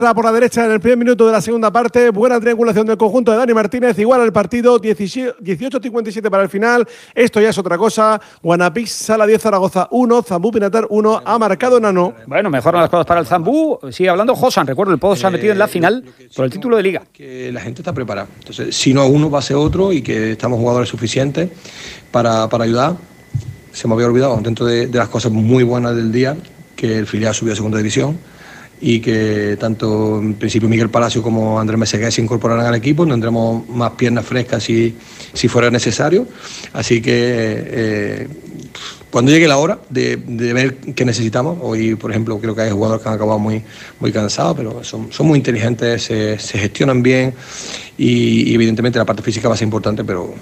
Por la derecha en el primer minuto de la segunda parte, buena triangulación del conjunto de Dani Martínez, igual el partido, 18-57 para el final. Esto ya es otra cosa. Guanapix Sala 10, Zaragoza 1, Zambú Pinatar 1, ha marcado Nano. Bueno, mejoran las cosas para el Zambú. Sigue hablando Josan, recuerdo, el Pozo se ha metido en la final por el título de Liga. Que la gente está preparada. Entonces, si no uno va a ser otro y que estamos jugadores suficientes para ayudar. Se me había olvidado, dentro de las cosas muy buenas del día, que el filial subió a segunda división y que tanto en principio Miguel Palacio como Andrés Meseguer se incorporarán al equipo. Tendremos más piernas frescas si fuera necesario. Así que cuando llegue la hora de ver qué necesitamos, hoy por ejemplo creo que hay jugadores que han acabado muy cansados, pero son muy inteligentes, se gestionan bien y evidentemente la parte física va a ser importante, pero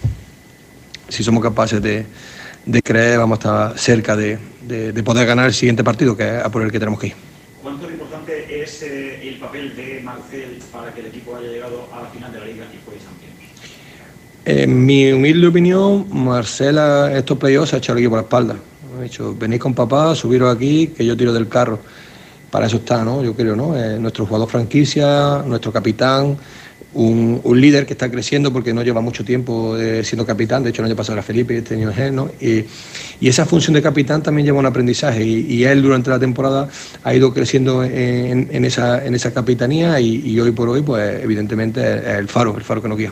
si somos capaces de creer, vamos a estar cerca de poder ganar el siguiente partido, que es a por el que tenemos que ir. ¿Cuánto de importante es el papel de Marcel para que el equipo haya llegado a la final de la Liga y fue Champions? En mi humilde opinión, Marcel a estos playoffs se ha echado el equipo por la espalda. Ha dicho, venid con papá, subiros aquí, que yo tiro del carro. Para eso está, ¿no? Yo creo, ¿no? Nuestro jugador franquicia, nuestro capitán, un líder que está creciendo porque no lleva mucho tiempo siendo capitán. De hecho, el año pasado era Felipe y este año es él, ¿no? Y esa función de capitán también lleva un aprendizaje y él durante la temporada ha ido creciendo en esa capitanía y hoy por hoy, pues evidentemente es el faro que nos guía.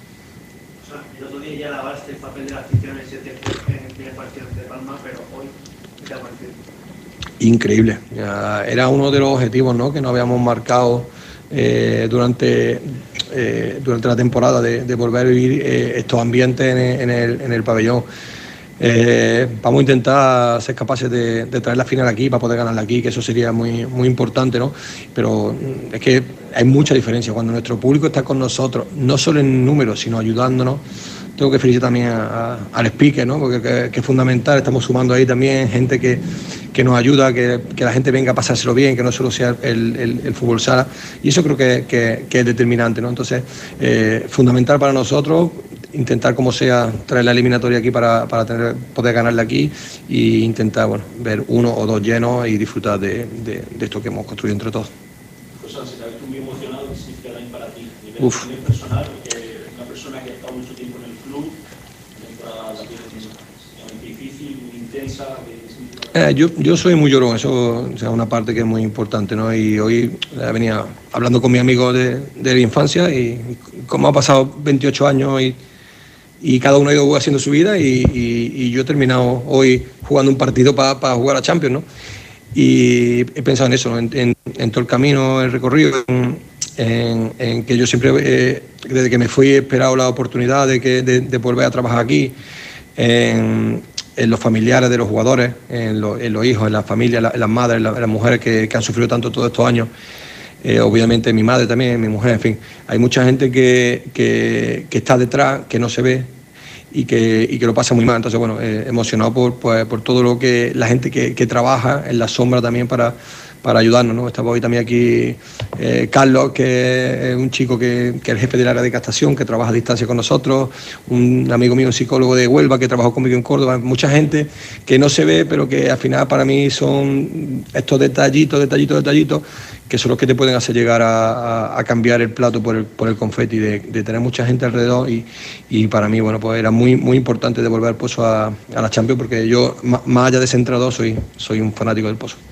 El otro día ya lavaste el papel de la afición en el primer partido de Palma, pero hoy, ¿qué te ha parecido? Increíble. Ya era uno de los objetivos, ¿no?, que nos habíamos marcado durante la temporada de volver a vivir estos ambientes en el pabellón. Vamos a intentar ser capaces de traer la final aquí para poder ganarla aquí, que eso sería muy importante, ¿no? Pero es que hay mucha diferencia cuando nuestro público está con nosotros, no solo en números, sino ayudándonos. Tengo que felicitar también al speaker, ¿no? Porque es fundamental. Estamos sumando ahí también gente que nos ayuda, que la gente venga a pasárselo bien, que no solo sea el fútbol sala, y eso creo que es determinante, ¿no? Entonces, fundamental para nosotros intentar como sea traer la eliminatoria aquí para poder ganarla aquí e intentar, bueno, ver uno o dos llenos y disfrutar de esto que hemos construido entre todos. José, se te ha visto muy emocionado, ¿qué significa también para ti? A nivel personal, una persona que ha estado mucho tiempo en el club, la vida es difícil, muy intensa. Yo soy muy llorón, eso es una parte que es muy importante, ¿no? Y hoy venía hablando con mi amigo de la infancia y como ha pasado 28 años y cada uno ha ido haciendo su vida y yo he terminado hoy jugando un partido para jugar a Champions, ¿no? Y he pensado en eso, ¿no? en todo el camino, el recorrido, en que yo siempre, desde que me fui, he esperado la oportunidad de volver a trabajar aquí, en los familiares de los jugadores, en los hijos, en las familias, en las madres, en las mujeres que han sufrido tanto todos estos años. Obviamente mi madre también, mi mujer, en fin. Hay mucha gente que está detrás, que no se ve y que lo pasa muy mal. Entonces, bueno, emocionado por todo lo que la gente que trabaja en la sombra también para ayudarnos, ¿no? Estaba hoy también aquí Carlos, que es un chico que es el jefe del área de captación, que trabaja a distancia con nosotros, un amigo mío, un psicólogo de Huelva, que trabajó conmigo en Córdoba, mucha gente que no se ve, pero que al final para mí son estos detallitos, que son los que te pueden hacer llegar a cambiar el plato por el confeti, de tener mucha gente alrededor y para mí, bueno, pues era muy importante devolver el Pozo a la Champions, porque yo, más allá de ser entrenador, soy un fanático del Pozo.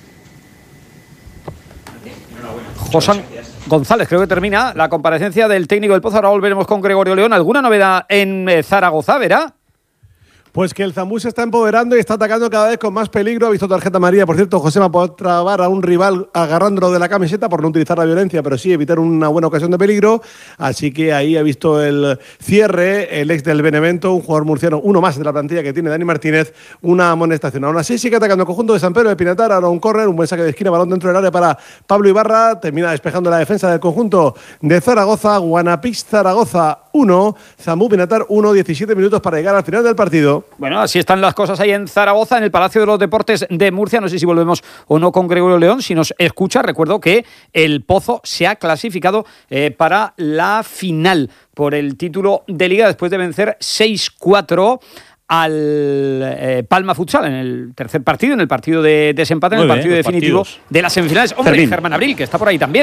José González, creo que termina la comparecencia del técnico del Pozo. Ahora volveremos con Gregorio León. ¿Alguna novedad en Zaragoza, verá? Pues que el Zambú se está empoderando y está atacando cada vez con más peligro. Ha visto tarjeta amarilla, por cierto, Josema, por trabar a un rival agarrándolo de la camiseta por no utilizar la violencia, pero sí evitar una buena ocasión de peligro. Así que ahí ha visto el cierre, el ex del Benevento, un jugador murciano, uno más de la plantilla que tiene Dani Martínez, una amonestación. Aún así sigue atacando el conjunto de San Pedro de Pinatar, ahora un córner, un buen saque de esquina, balón dentro del área para Pablo Ibarra, termina despejando la defensa del conjunto de Zaragoza. Guanapix Zaragoza 1, Zambú Pinatar 1, 17 minutos para llegar al final del partido. Bueno, así están las cosas ahí en Zaragoza, en el Palacio de los Deportes de Murcia. No sé si volvemos o no con Gregorio León. Si nos escucha, recuerdo que el Pozo se ha clasificado para la final por el título de Liga después de vencer 6-4 al Palma Futsal en el tercer partido, en el partido de desempate, en Muy el bien, partido los definitivo partidos. de las semifinales. Hombre, Fermín. Germán Abril, que está por ahí también.